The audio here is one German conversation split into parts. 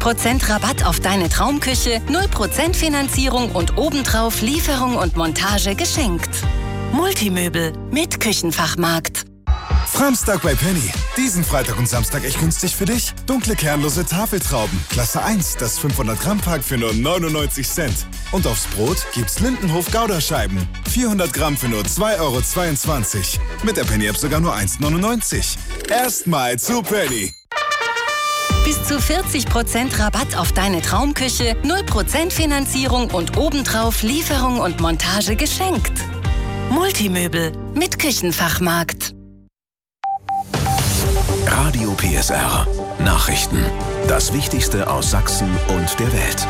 40% Rabatt auf deine Traumküche, 0% Finanzierung und obendrauf Lieferung und Montage geschenkt. Multimöbel mit Küchenfachmarkt. Framstag bei Penny. Diesen Freitag und Samstag echt günstig für dich. Dunkle kernlose Tafeltrauben. Klasse 1, das 500 Gramm Pack für nur 99 Cent. Und aufs Brot gibt's Lindenhof Gouda-Scheiben. 400 Gramm für nur 2,22 €. Mit der Penny-App sogar nur 1,99 €. Erstmal zu Penny. Bis zu 40% Rabatt auf deine Traumküche, 0% Finanzierung und obendrauf Lieferung und Montage geschenkt. Multimöbel mit Küchenfachmarkt. Radio PSR. Nachrichten. Das Wichtigste aus Sachsen und der Welt.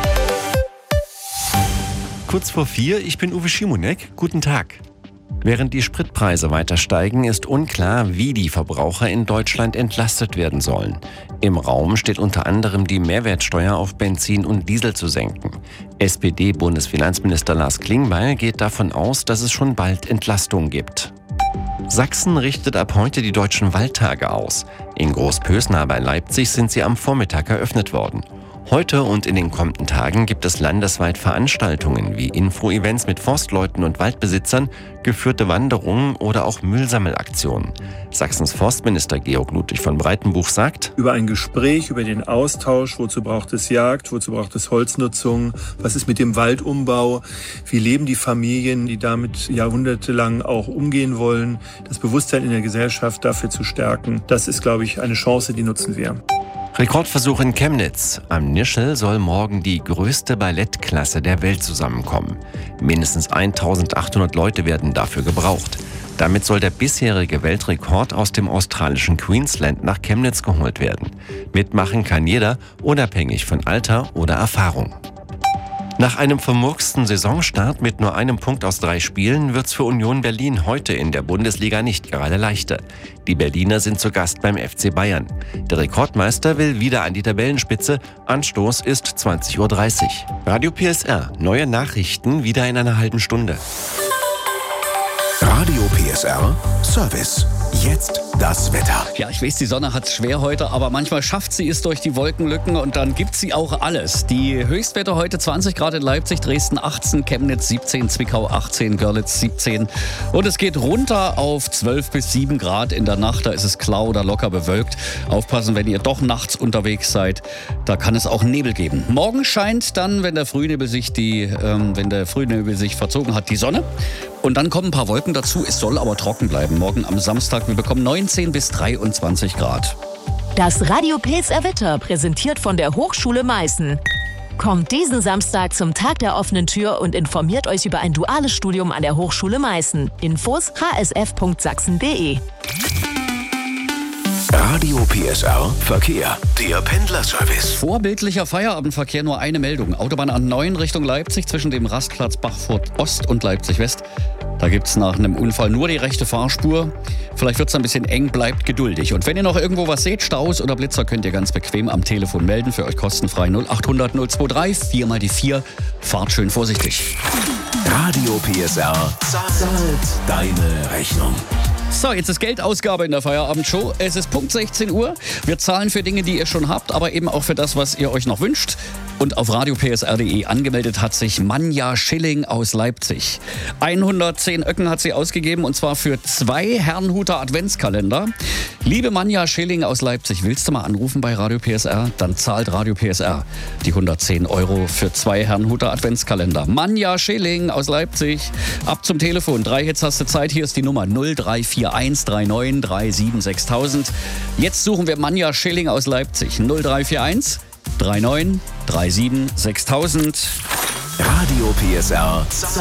Kurz vor 4, ich bin Uwe Schimonek. Guten Tag. Während die Spritpreise weiter steigen, ist unklar, wie die Verbraucher in Deutschland entlastet werden sollen. Im Raum steht unter anderem die Mehrwertsteuer auf Benzin und Diesel zu senken. SPD-Bundesfinanzminister Lars Klingbeil geht davon aus, dass es schon bald Entlastungen gibt. Sachsen richtet ab heute die Deutschen Waldtage aus. In Großpösna bei Leipzig sind sie am Vormittag eröffnet worden. Heute und in den kommenden Tagen gibt es landesweit Veranstaltungen wie Info-Events mit Forstleuten und Waldbesitzern, geführte Wanderungen oder auch Müllsammelaktionen. Sachsens Forstminister Georg Ludwig von Breitenbuch sagt: Über ein Gespräch, über den Austausch, wozu braucht es Jagd, wozu braucht es Holznutzung, was ist mit dem Waldumbau, wie leben die Familien, die damit jahrhundertelang auch umgehen wollen, das Bewusstsein in der Gesellschaft dafür zu stärken, das ist, glaube ich, eine Chance, die nutzen wir. Rekordversuch in Chemnitz. Am Nischel soll morgen die größte Ballettklasse der Welt zusammenkommen. Mindestens 1800 Leute werden dafür gebraucht. Damit soll der bisherige Weltrekord aus dem australischen Queensland nach Chemnitz geholt werden. Mitmachen kann jeder, unabhängig von Alter oder Erfahrung. Nach einem vermurksten Saisonstart mit nur einem Punkt aus 3 Spielen wird's für Union Berlin heute in der Bundesliga nicht gerade leichter. Die Berliner sind zu Gast beim FC Bayern. Der Rekordmeister will wieder an die Tabellenspitze. Anstoß ist 20:30 Uhr. Radio PSR. Neue Nachrichten wieder in einer halben Stunde. Radio PSR Service. Jetzt das Wetter. Ja, ich weiß, die Sonne hat's schwer heute, aber manchmal schafft sie es durch die Wolkenlücken und dann gibt sie auch alles. Die Höchstwerte heute 20 Grad in Leipzig, Dresden 18, Chemnitz 17, Zwickau 18, Görlitz 17 und es geht runter auf 12 bis 7 Grad in der Nacht. Da ist es klar oder locker bewölkt. Aufpassen, wenn ihr doch nachts unterwegs seid, da kann es auch Nebel geben. Morgen scheint dann, wenn der Frühnebel sich verzogen hat, die Sonne. Und dann kommen ein paar Wolken dazu. Es soll aber trocken bleiben. Morgen am Samstag, wir bekommen 19 bis 23 Grad. Das Radio PSR Wetter präsentiert von der Hochschule Meißen. Kommt diesen Samstag zum Tag der offenen Tür und informiert euch über ein duales Studium an der Hochschule Meißen. Infos hsf.sachsen.de. Radio PSR Verkehr. Der Pendlerservice. Vorbildlicher Feierabendverkehr, nur eine Meldung. Autobahn A9 Richtung Leipzig zwischen dem Rastplatz Bachfurt Ost und Leipzig West. Da gibt es nach einem Unfall nur die rechte Fahrspur. Vielleicht wird es ein bisschen eng, bleibt geduldig. Und wenn ihr noch irgendwo was seht, Staus oder Blitzer, könnt ihr ganz bequem am Telefon melden. Für euch kostenfrei 0800 023 4 mal die 4. Fahrt schön vorsichtig. Radio PSR zahlt deine Rechnung. So, jetzt ist Geldausgabe in der Feierabendshow. Es ist Punkt 16 Uhr. Wir zahlen für Dinge, die ihr schon habt, aber eben auch für das, was ihr euch noch wünscht. Und auf radiopsr.de angemeldet hat sich Manja Schilling aus Leipzig. 110 Öcken hat sie ausgegeben und zwar für 2 Herrnhuter Adventskalender. Liebe Manja Schilling aus Leipzig, willst du mal anrufen bei Radio PSR? Dann zahlt Radio PSR die 110 € für 2 Herrnhuter Adventskalender. Manja Schilling aus Leipzig. Ab zum Telefon. 3 Hits hast du Zeit. Hier ist die Nummer 0341 39 37 6000. Jetzt suchen wir Manja Schilling aus Leipzig. 0341 39 37 6000. Radio PSR